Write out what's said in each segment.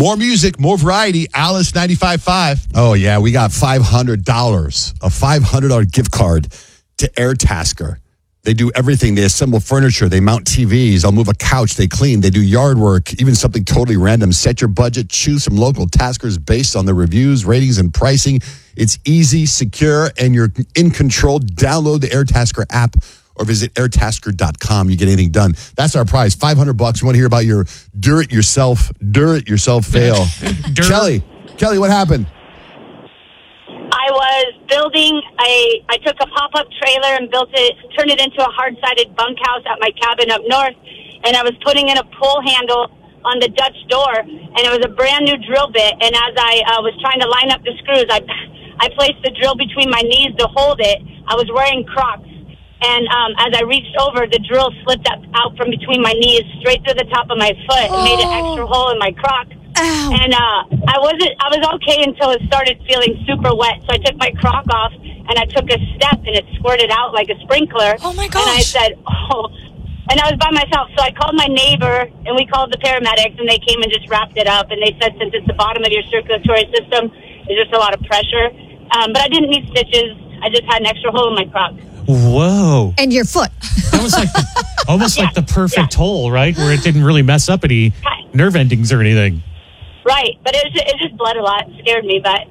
More music, more variety. Alice 95.5. Oh, yeah, we got $500, a $500 gift card to Airtasker. They do everything. They assemble furniture. They mount TVs. They'll move a couch. They clean. They do yard work, even something totally random. Set your budget. Choose from local taskers based on the reviews, ratings, and pricing. It's easy, secure, and you're in control. Download the Airtasker app or visit airtasker.com. You get anything done. That's our prize, $500. We want to hear about your do-it-yourself fail. Kelly, what happened? I was building I took a pop-up trailer and turned it into a hard-sided bunkhouse at my cabin up north, and I was putting in a pull handle on the Dutch door, and it was a brand new drill bit, and as I was trying to line up the screws, I placed the drill between my knees to hold it. I was wearing Crocs. And as I reached over, the drill slipped out from between my knees, straight through the top of my foot, and made an extra hole in my Croc. Ow. And I was okay until it started feeling super wet. So I took my Croc off, and I took a step, and it squirted out like a sprinkler. Oh my gosh! And I said, "Oh!" And I was by myself, so I called my neighbor, and we called the paramedics, and they came and just wrapped it up. And they said, since it's the bottom of your circulatory system, there's just a lot of pressure. But I didn't need stitches. I just had an extra hole in my Croc. Whoa. And your foot. That was like almost like the perfect hole, right? Where it didn't really mess up any nerve endings or anything. Right. But it just bled a lot. It scared me. But,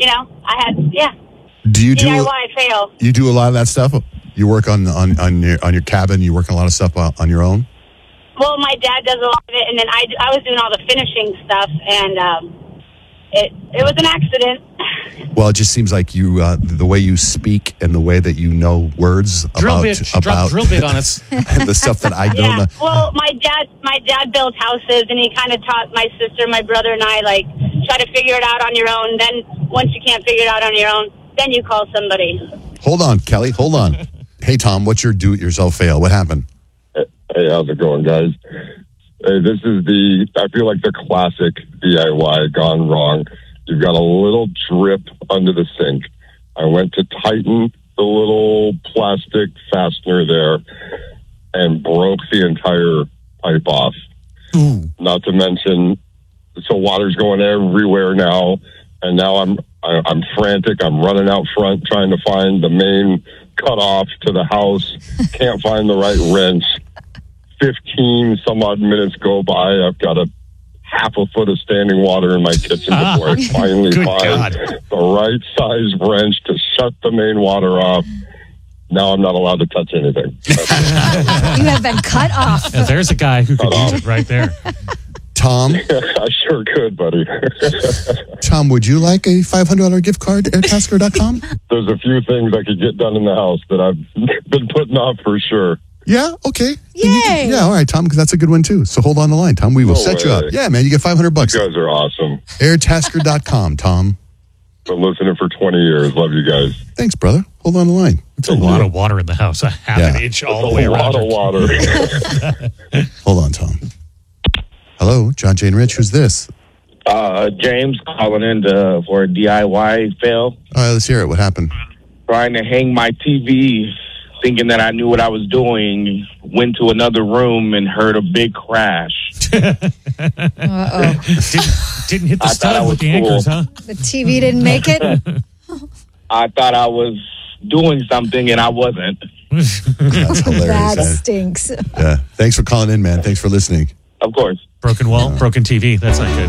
Do you DIY fail. You do a lot of that stuff? You work on your cabin? You work on a lot of stuff on your own? Well, my dad does a lot of it. And then I was doing all the finishing stuff. And it was an accident. Well, it just seems like you, the way you speak and the way that you know words Drop drill bit on us. And the stuff that I don't know. Well, my dad built houses, and he kind of taught my sister, my brother, and I, like, try to figure it out on your own. Then once you can't figure it out on your own, then you call somebody. Hold on, Kelly. Hold on. Hey, Tom, what's your do-it-yourself fail? What happened? Hey, how's it going, guys? Hey, this is I feel like the classic DIY gone wrong. You've got a little drip under the sink. I went to tighten the little plastic fastener there and broke the entire pipe off. Ooh. Not to mention, so water's going everywhere now, and now I'm frantic. I'm running out front trying to find the main cutoff to the house. Can't find the right wrench. 15 some odd minutes go by. I've got half a foot of standing water in my kitchen before I finally find the right size wrench to shut the main water off. Now I'm not allowed to touch anything. You have been cut off. Yeah, there's a guy who could use it right there. Tom? I sure could, buddy. Tom, would you like a $500 gift card to airtasker.com? There's a few things I could get done in the house that I've been putting off for sure. Yeah, okay. Yay! Yeah, all right, Tom, because that's a good one, too. So hold on the line, Tom. We will set you up. Yeah, man, you get $500. You guys are awesome. Airtasker.com, Tom. Been listening for 20 years. Love you guys. Thanks, brother. Hold on the line. It's a lot of water in the house. A half an inch all the way around. A lot of water. Hold on, Tom. Hello, John, Jane, Rich. Who's this? James calling in for a DIY fail. All right, let's hear it. What happened? Trying to hang my TV, thinking that I knew what I was doing, went to another room and heard a big crash. Uh-oh. Didn't hit the stud with the anchors, huh? The TV didn't make it? I thought I was doing something and I wasn't. That's hilarious. That man. stinks. Yeah. Thanks for calling in, man. Thanks for listening. Of course. Broken wall, broken TV. That's not good.